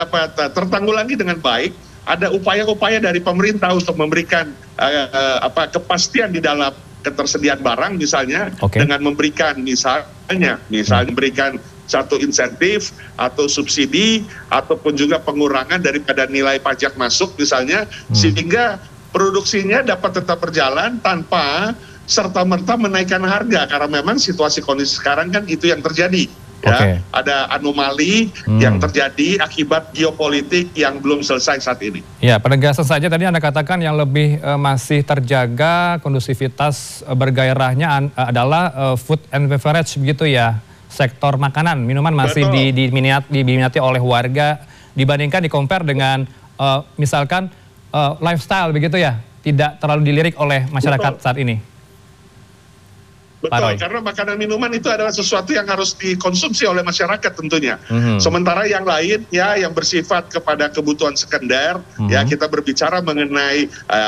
tertanggulangi dengan baik. Ada upaya-upaya dari pemerintah untuk memberikan kepastian di dalam ketersediaan barang misalnya, dengan memberikan misalnya memberikan satu insentif atau subsidi ataupun juga pengurangan daripada nilai pajak masuk misalnya, sehingga produksinya dapat tetap berjalan tanpa serta-merta menaikkan harga, karena memang situasi kondisi sekarang kan itu yang terjadi. Ya, ada anomali yang terjadi akibat geopolitik yang belum selesai saat ini. Ya, penegasan saja tadi Anda katakan yang lebih masih terjaga kondusivitas bergairahnya adalah food and beverage begitu ya. Sektor makanan, minuman masih diminati oleh warga dibandingkan di-compare dengan misalkan lifestyle begitu ya. Tidak terlalu dilirik oleh masyarakat saat ini. Betul, karena makanan minuman itu adalah sesuatu yang harus dikonsumsi oleh masyarakat tentunya. Sementara yang lain ya yang bersifat kepada kebutuhan sekunder, ya kita berbicara mengenai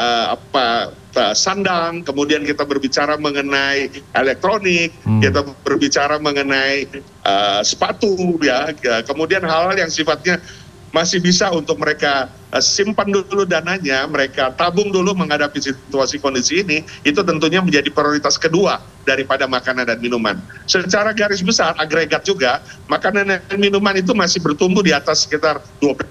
sandang, kemudian kita berbicara mengenai elektronik, kita berbicara mengenai sepatu, ya, kemudian hal-hal yang sifatnya masih bisa untuk mereka simpan dulu dananya, mereka tabung dulu menghadapi situasi kondisi ini, itu tentunya menjadi prioritas kedua daripada makanan dan minuman. Secara garis besar, agregat juga, makanan dan minuman itu masih bertumbuh di atas sekitar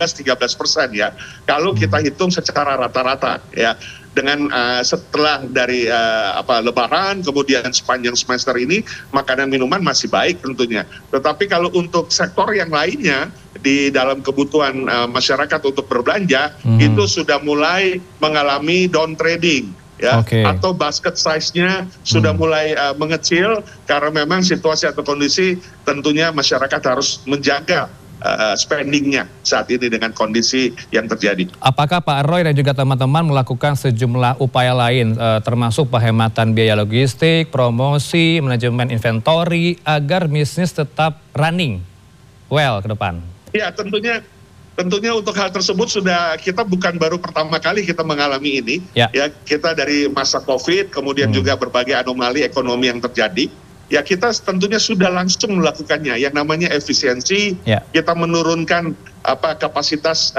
12-13% ya, kalau kita hitung secara rata-rata ya. Dengan setelah dari Lebaran, kemudian sepanjang semester ini, makanan minuman masih baik tentunya. Tetapi kalau untuk sektor yang lainnya, di dalam kebutuhan masyarakat untuk berbelanja, itu sudah mulai mengalami down trading. Ya, atau basket size-nya sudah mulai mengecil, karena memang situasi atau kondisi tentunya masyarakat harus menjaga spendingnya saat ini dengan kondisi yang terjadi. Apakah Pak Roy dan juga teman-teman melakukan sejumlah upaya lain, termasuk penghematan biaya logistik, promosi, manajemen inventory, agar bisnis tetap running well ke depan? Ya, tentunya untuk hal tersebut sudah kita bukan baru pertama kali kita mengalami ini. Ya, kita dari masa COVID, kemudian juga berbagai anomali ekonomi yang terjadi. Ya, kita tentunya sudah langsung melakukannya, yang namanya efisiensi. Kita menurunkan kapasitas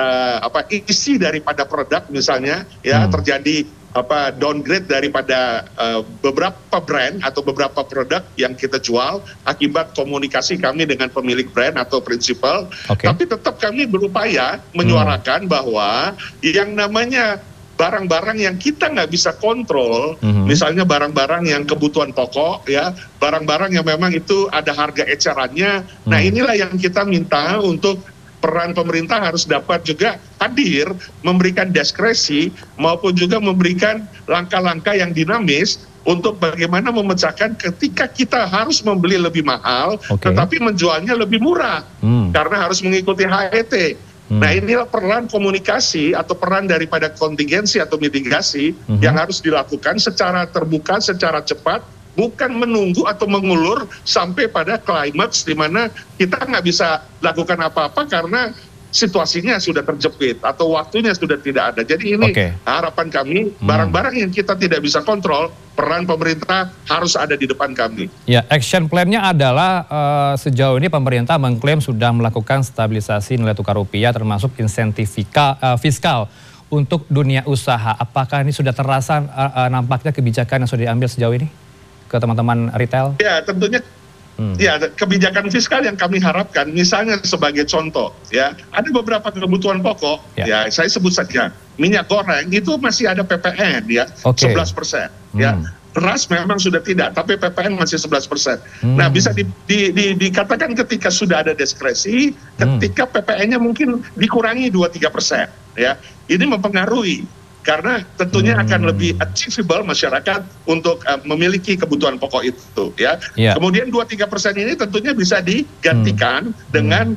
isi daripada produk misalnya, ya, terjadi downgrade daripada beberapa brand atau beberapa produk yang kita jual akibat komunikasi kami dengan pemilik brand atau prinsipal. Tapi tetap kami berupaya menyuarakan bahwa yang namanya barang-barang yang kita nggak bisa kontrol, misalnya barang-barang yang kebutuhan pokok, ya, barang-barang yang memang itu ada harga ecerannya. Nah, inilah yang kita minta untuk peran pemerintah harus dapat juga hadir, memberikan diskresi maupun juga memberikan langkah-langkah yang dinamis untuk bagaimana memecahkan ketika kita harus membeli lebih mahal, tetapi menjualnya lebih murah, karena harus mengikuti HET. Nah, inilah peran komunikasi atau peran daripada kontingensi atau mitigasi yang harus dilakukan secara terbuka, secara cepat, bukan menunggu atau mengulur sampai pada klimaks di mana kita nggak bisa lakukan apa-apa karena situasinya sudah terjepit atau waktunya sudah tidak ada. Jadi ini harapan kami, barang-barang yang kita tidak bisa kontrol, peran pemerintah harus ada di depan kami. Ya, action plan-nya adalah sejauh ini pemerintah mengklaim sudah melakukan stabilisasi nilai tukar rupiah termasuk insentif fiskal untuk dunia usaha. Apakah ini sudah terasa nampaknya kebijakan yang sudah diambil sejauh ini ke teman-teman retail? Ya, tentunya. Ya, kebijakan fiskal yang kami harapkan, misalnya sebagai contoh, ya, ada beberapa kebutuhan pokok, ya, saya sebut saja, minyak goreng itu masih ada PPN, ya, 11%, ya, beras memang sudah tidak, tapi PPN masih 11%. Nah, bisa dikatakan ketika sudah ada diskresi, ketika PPN-nya mungkin dikurangi 2-3%, ya, ini mempengaruhi. Karena tentunya akan lebih achievable masyarakat untuk memiliki kebutuhan pokok itu, ya. Kemudian 2-3% ini tentunya bisa digantikan dengan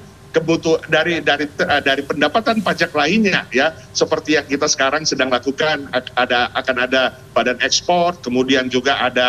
dari pendapatan pajak lainnya, ya, seperti yang kita sekarang sedang lakukan. Akan ada badan ekspor, kemudian juga ada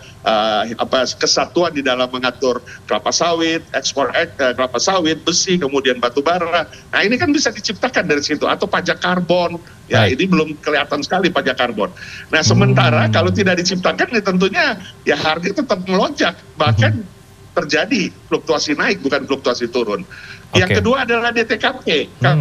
kesatuan di dalam mengatur kelapa sawit, ekspor kelapa sawit, besi, kemudian batu bara. Nah, ini kan bisa diciptakan dari situ, atau pajak karbon. Ya, ini belum kelihatan sekali pajak karbon. Nah, sementara kalau tidak diciptakan, ya tentunya ya harga tetap melonjak, bahkan terjadi fluktuasi naik bukan fluktuasi turun. Yang kedua adalah DTKP.